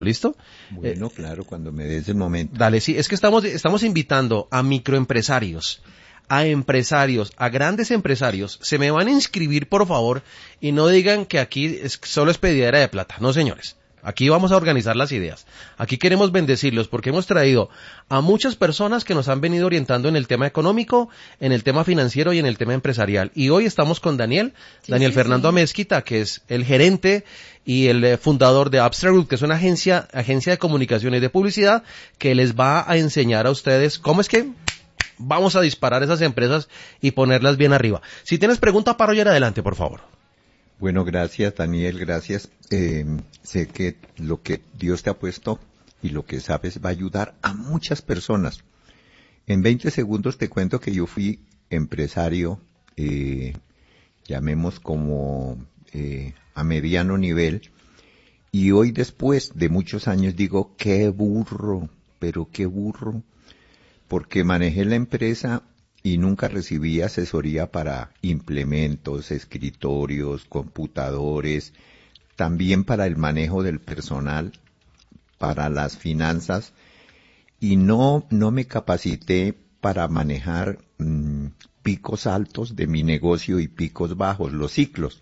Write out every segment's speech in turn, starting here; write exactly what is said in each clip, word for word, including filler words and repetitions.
¿Listo? Bueno, eh, claro, cuando me des el momento. Dale, sí, es que estamos, estamos invitando a microempresarios, a empresarios, a grandes empresarios. Se me van a inscribir, por favor, y no digan que aquí es, solo es pedidera de plata. No, señores. Aquí vamos a organizar las ideas. Aquí queremos bendecirlos porque hemos traído a muchas personas que nos han venido orientando en el tema económico, en el tema financiero y en el tema empresarial. Y hoy estamos con Daniel, sí, Daniel sí, Fernando sí. Amezquita, que es el gerente y el eh, fundador de Abstract Group, que es una agencia, agencia de comunicación y de publicidad que les va a enseñar a ustedes cómo es que vamos a disparar esas empresas y ponerlas bien arriba. Si tienes pregunta para Roger, adelante, por favor. Bueno, gracias Daniel, gracias. Eh, sé que lo que Dios te ha puesto y lo que sabes va a ayudar a muchas personas. En veinte segundos te cuento que yo fui empresario, eh, llamemos como eh, a mediano nivel, y hoy después de muchos años digo, qué burro, pero qué burro, porque manejé la empresa y nunca recibí asesoría para implementos, escritorios, computadores, también para el manejo del personal, para las finanzas, y no, no me capacité para manejar mmm, picos altos de mi negocio y picos bajos, los ciclos.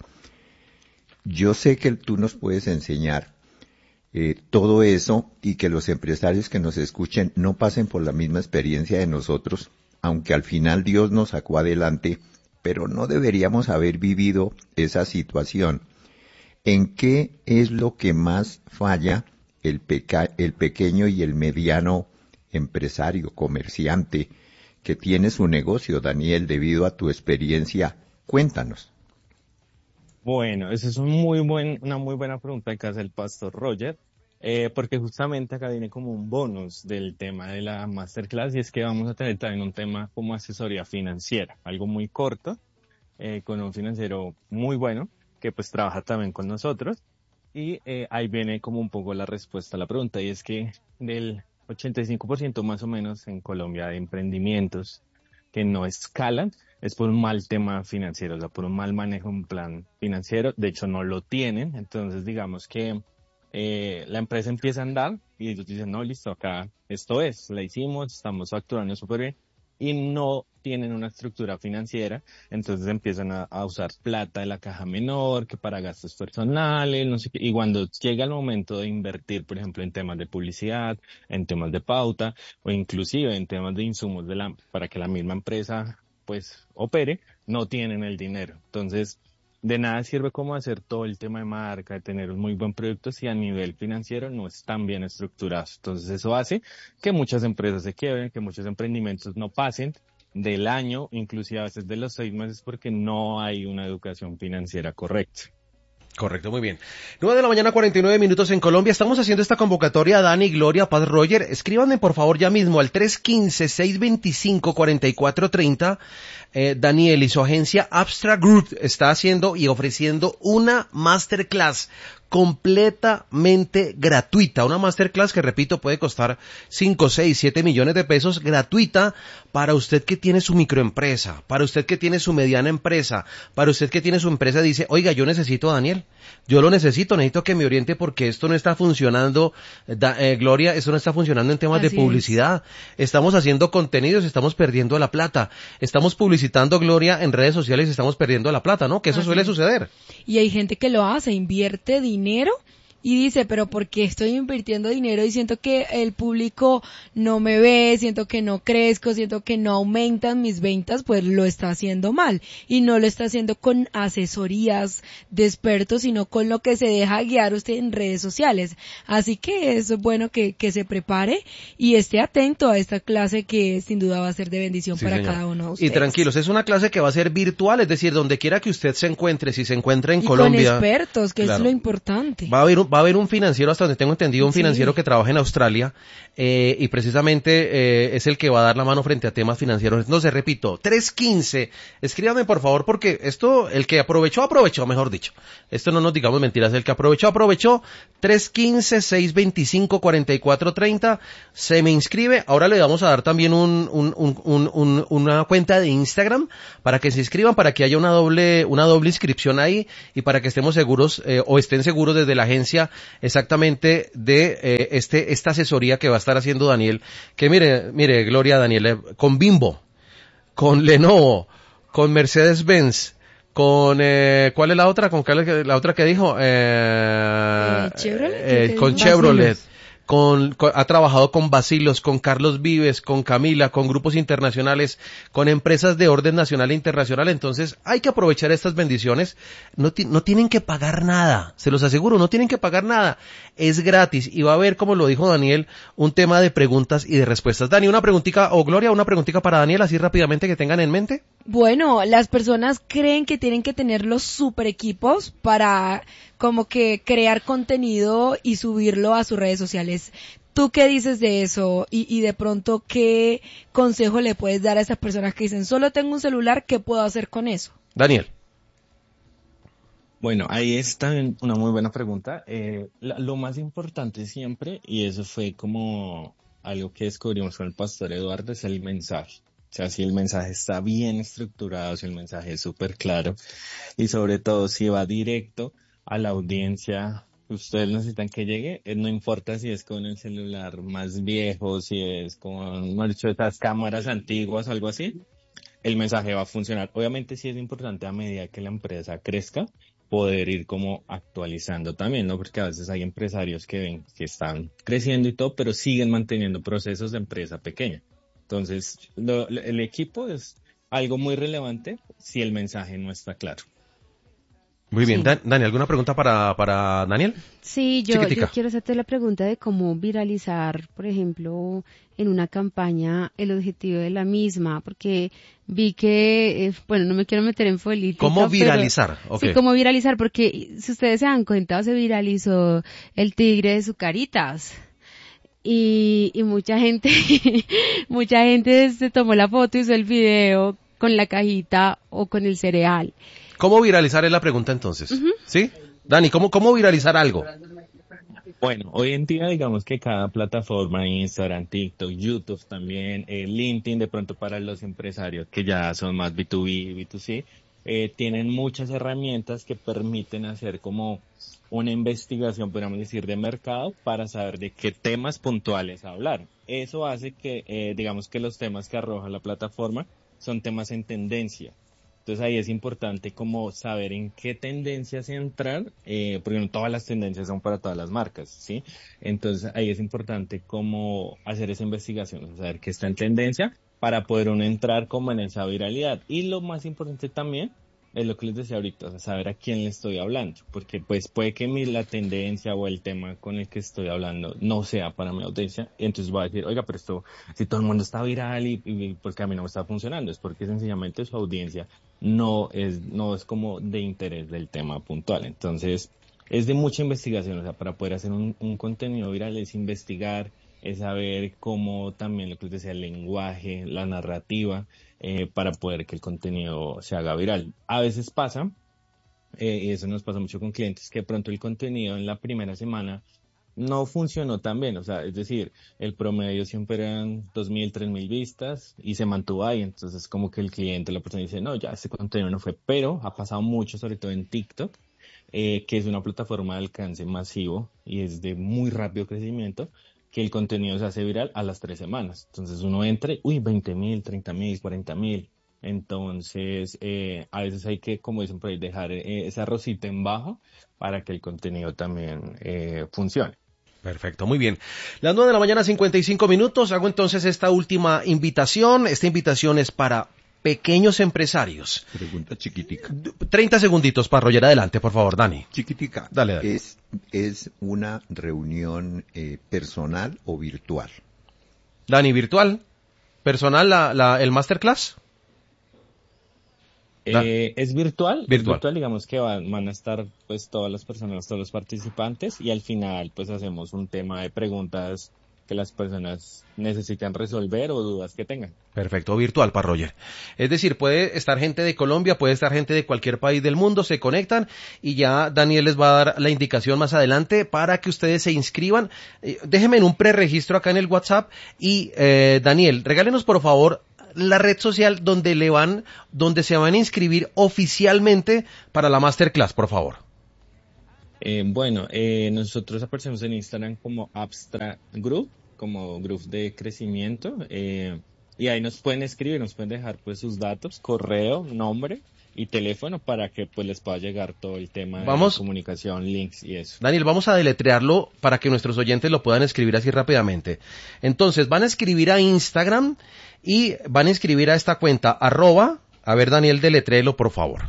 Yo sé que tú nos puedes enseñar eh, todo eso y que los empresarios que nos escuchen no pasen por la misma experiencia de nosotros, aunque al final Dios nos sacó adelante, pero no deberíamos haber vivido esa situación. ¿En qué es lo que más falla el, peca- el pequeño y el mediano empresario, comerciante, que tiene su negocio, Daniel, debido a tu experiencia? Cuéntanos. Bueno, esa es un muy buen, una muy buena pregunta que hace el pastor Roger. Eh, porque justamente acá viene como un bonus del tema de la masterclass, y es que vamos a tener también un tema como asesoría financiera, algo muy corto, eh, con un financiero muy bueno, que pues trabaja también con nosotros, y eh, ahí viene como un poco la respuesta a la pregunta, y es que del ochenta y cinco por ciento más o menos en Colombia de emprendimientos que no escalan, es por un mal tema financiero, o sea, por un mal manejo de un plan financiero, de hecho no lo tienen, entonces digamos que Eh, la empresa empieza a andar y ellos dicen, no, listo, acá esto es, la hicimos, estamos facturando súper bien, y no tienen una estructura financiera, entonces empiezan a, a usar plata de la caja menor, que para gastos personales, no sé qué, y cuando llega el momento de invertir, por ejemplo, en temas de publicidad, en temas de pauta, o inclusive en temas de insumos de la, para que la misma empresa, pues, opere, no tienen el dinero. Entonces, de nada sirve como hacer todo el tema de marca, de tener un muy buen producto si a nivel financiero no están bien estructurados. Entonces eso hace que muchas empresas se quiebren, que muchos emprendimientos no pasen del año, inclusive a veces de los seis meses, porque no hay una educación financiera correcta. Correcto, muy bien. nueve de la mañana, cuarenta y nueve minutos en Colombia. Estamos haciendo esta convocatoria, Dani, Gloria, Paz, Roger. Escríbanme, por favor, ya mismo al tres uno cinco, seis dos cinco, cuatro cuatro tres cero. Eh, Daniel y su agencia Abstract Group está haciendo y ofreciendo una masterclass completamente gratuita, una masterclass que, repito, puede costar cinco, seis, siete millones de pesos, gratuita para usted que tiene su microempresa, para usted que tiene su mediana empresa, para usted que tiene su empresa y dice, oiga, yo necesito a Daniel, yo lo necesito, necesito que me oriente porque esto no está funcionando, da, eh, Gloria, esto no está funcionando en temas Así de publicidad, es. Estamos haciendo contenidos, estamos perdiendo la plata, estamos publicitando, Gloria, en redes sociales y estamos perdiendo la plata, ¿no? Que eso Así suele es. suceder. Y hay gente que lo hace, invierte dinero dinero y dice, pero ¿por qué estoy invirtiendo dinero y siento que el público no me ve, siento que no crezco, siento que no aumentan mis ventas? Pues lo está haciendo mal y no lo está haciendo con asesorías de expertos, sino con lo que se deja guiar usted en redes sociales. Así que es bueno que, que se prepare y esté atento a esta clase que sin duda va a ser de bendición sí, para señor. cada uno de ustedes. Y tranquilos, es una clase que va a ser virtual, es decir, donde quiera que usted se encuentre, si se encuentra en y Colombia. con expertos, que claro, es lo importante. Va a haber un Va a haber un financiero, hasta donde tengo entendido, un sí. financiero que trabaja en Australia eh, y precisamente eh, es el que va a dar la mano frente a temas financieros. Entonces, repito, tres uno cinco, escríbame por favor, porque esto, el que aprovechó, aprovechó, mejor dicho. Esto no nos digamos mentiras, el que aprovechó, aprovechó. tres uno cinco, seis dos cinco, cuatro cuatro tres cero, se me inscribe. Ahora le vamos a dar también un, un, un, un, un, una cuenta de Instagram para que se inscriban, para que haya una doble, una doble inscripción ahí y para que estemos seguros eh, o estén seguros desde la agencia noticia exactamente de eh, este esta asesoría que va a estar haciendo Daniel, que mire, mire, Gloria, Daniel, eh, con Bimbo, con Lenovo, con Mercedes-Benz, con, eh, ¿cuál es la otra? ¿Con cuál es la otra que dijo? Eh, Eh, Chevrolet, eh, ¿qué con dijo? Chevrolet. Con, con, ha trabajado con Basilos, con Carlos Vives, con Camila, con grupos internacionales, con empresas de orden nacional e internacional. Entonces hay que aprovechar estas bendiciones. No, ti, no tienen que pagar nada, se los aseguro, no tienen que pagar nada. Es gratis y va a haber, como lo dijo Daniel, un tema de preguntas y de respuestas. Dani, una preguntita, o Gloria, una preguntita para Daniel, así rápidamente que tengan en mente. Bueno, las personas creen que tienen que tener los super equipos para como que crear contenido y subirlo a sus redes sociales. ¿Tú qué dices de eso? Y, y de pronto, ¿qué consejo le puedes dar a esas personas que dicen, solo tengo un celular, ¿qué puedo hacer con eso? Daniel. Bueno, ahí está una muy buena pregunta. Eh, la- lo más importante siempre, y eso fue como algo que descubrimos con el pastor Eduardo, es el mensaje. O sea, si el mensaje está bien estructurado, si el mensaje es súper claro, y sobre todo si va directo a la audiencia que ustedes necesitan que llegue, eh, no importa si es con el celular más viejo, si es con, mejor dicho, estas cámaras antiguas o algo así, el mensaje va a funcionar. Obviamente sí es importante a medida que la empresa crezca, poder ir como actualizando también, ¿no? Porque a veces hay empresarios que ven que están creciendo y todo, pero siguen manteniendo procesos de empresa pequeña. Entonces, lo- el equipo es algo muy relevante si el mensaje no está claro. Muy bien. Sí. Dan- Dani, ¿alguna pregunta para, para Daniel? Sí, yo, Chiquitica. yo quiero hacerte la pregunta de cómo viralizar, por ejemplo, en una campaña el objetivo de la misma, porque vi que, eh, bueno, no me quiero meter en política. ¿Cómo pero- viralizar? Ok. Sí, cómo viralizar, porque si ustedes se dan cuenta, se viralizó el tigre de Zucaritas. Y, y mucha gente, mucha gente se tomó la foto y hizo el video con la cajita o con el cereal. ¿Cómo viralizar es la pregunta entonces? ¿Sí? Dani, ¿cómo, cómo viralizar algo? Bueno, hoy en día digamos que cada plataforma, Instagram, TikTok, YouTube también, eh, LinkedIn de pronto para los empresarios que ya son más B dos B, B dos C, eh, tienen muchas herramientas que permiten hacer como una investigación, podríamos decir, de mercado para saber de qué temas puntuales hablar. Eso hace que, eh, digamos que los temas que arroja la plataforma son temas en tendencia. Entonces ahí es importante como saber en qué tendencias entrar, eh, porque no todas las tendencias son para todas las marcas, ¿sí? Entonces ahí es importante como hacer esa investigación, o sea, saber qué está en tendencia para poder uno entrar como en esa viralidad. Y lo más importante también es lo que les decía ahorita, o sea, saber a quién le estoy hablando, porque pues puede que mi, la tendencia o el tema con el que estoy hablando no sea para mi audiencia, y entonces voy a decir, oiga, pero esto, si todo el mundo está viral y, y porque a mí no me está funcionando, es porque sencillamente su audiencia no es, no es como de interés del tema puntual. Entonces, es de mucha investigación, o sea, para poder hacer un, un contenido viral es investigar, es saber cómo también lo que les decía, el lenguaje, la narrativa, eh, para poder que el contenido se haga viral. A veces pasa, eh, y eso nos pasa mucho con clientes, que de pronto el contenido en la primera semana no funcionó tan bien, o sea, es decir, el promedio siempre eran dos mil, tres mil vistas y se mantuvo ahí, entonces como que el cliente, la persona dice, no, ya ese contenido no fue, pero ha pasado mucho, sobre todo en TikTok, eh, que es una plataforma de alcance masivo y es de muy rápido crecimiento, que el contenido se hace viral a las tres semanas. Entonces uno entra y, uy, veinte mil, treinta mil, cuarenta mil. Entonces, eh, a veces hay que, como dicen por ahí, dejar eh, esa rosita en bajo para que el contenido también eh, funcione. Perfecto, muy bien. Las nueve de la mañana, cincuenta y cinco minutos. Hago entonces esta última invitación. Esta invitación es para pequeños empresarios. Pregunta chiquitica. treinta segunditos para Roger. Adelante, por favor, Dani. Chiquitica. Dale, dale. ¿Es, es una reunión eh, personal o virtual? Dani, virtual. Personal, la, la, el masterclass. Da- Eh, es virtual, Virtual. es virtual, digamos que van, van a estar pues todas las personas, todos los participantes y al final pues hacemos un tema de preguntas que las personas necesitan resolver o dudas que tengan. Perfecto, virtual para Roger. Es decir, puede estar gente de Colombia, puede estar gente de cualquier país del mundo, se conectan y ya Daniel les va a dar la indicación más adelante para que ustedes se inscriban. Eh, déjenme en un preregistro acá en el WhatsApp y eh, Daniel, regálenos por favor la red social donde le van, donde se van a inscribir oficialmente para la masterclass, por favor. Eh, bueno, eh, nosotros aparecemos en Instagram como Abstract Group, como Group de crecimiento, eh, y ahí nos pueden escribir, nos pueden dejar pues sus datos, correo, nombre y teléfono para que pues les pueda llegar todo el tema Vamos. de comunicación, links y eso. Daniel, vamos a deletrearlo para que nuestros oyentes lo puedan escribir así rápidamente. Entonces, van a escribir a Instagram y van a escribir a esta cuenta, arroba, a ver Daniel, deletréelo por favor.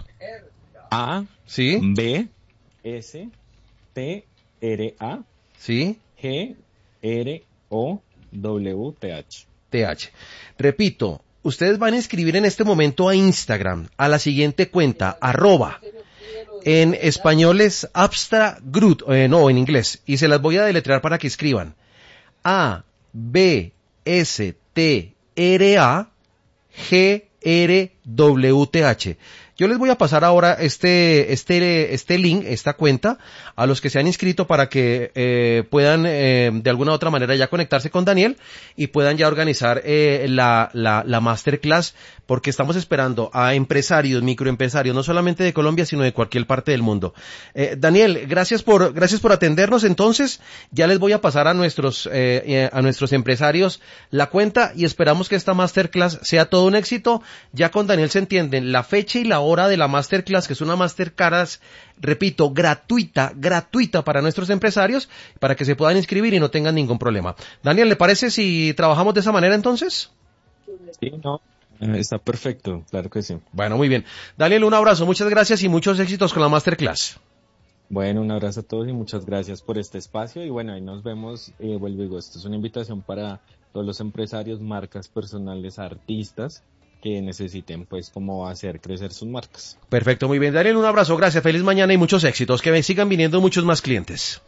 A, ¿Sí? B, S, T, R, A, ¿Sí? G, R, O, W, T, H. T H. Repito, ustedes van a escribir en este momento a Instagram, a la siguiente cuenta, arroba, en español es Abstract Group, eh, no, en inglés, y se las voy a deletrear para que escriban. A, B, S, T, R, A, G, R, W, T, H. Yo les voy a pasar ahora este, este, este link, esta cuenta, a los que se han inscrito para que eh, puedan eh, de alguna u otra manera ya conectarse con Daniel y puedan ya organizar eh, la, la, la masterclass, porque estamos esperando a empresarios, microempresarios, no solamente de Colombia, sino de cualquier parte del mundo. Eh, Daniel, gracias por, gracias por atendernos. Entonces, ya les voy a pasar a nuestros, eh, a nuestros empresarios la cuenta y esperamos que esta masterclass sea todo un éxito. Ya con Daniel se entienden la fecha y la hora de la masterclass, que es una masterclass, repito, gratuita, gratuita para nuestros empresarios, para que se puedan inscribir y no tengan ningún problema. Daniel, ¿le parece si trabajamos de esa manera entonces? Sí, no. Está perfecto, claro que sí. Bueno, muy bien. Daniel, un abrazo, muchas gracias y muchos éxitos con la masterclass. Bueno, un abrazo a todos y muchas gracias por este espacio. Y bueno, ahí nos vemos. Eh, vuelvo y digo, esto es una invitación para todos los empresarios, marcas personales, artistas que necesiten pues como hacer crecer sus marcas. Perfecto, muy bien. Daniel, un abrazo, gracias, feliz mañana y muchos éxitos. Que sigan viniendo muchos más clientes.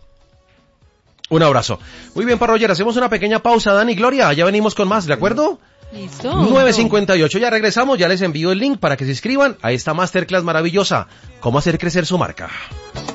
Un abrazo. Muy bien, Parroyer, hacemos una pequeña pausa, Dani, Gloria, ya venimos con más, ¿de acuerdo? Listo. nueve cincuenta y ocho, ya regresamos, ya les envío el link para que se inscriban a esta masterclass maravillosa, cómo hacer crecer su marca.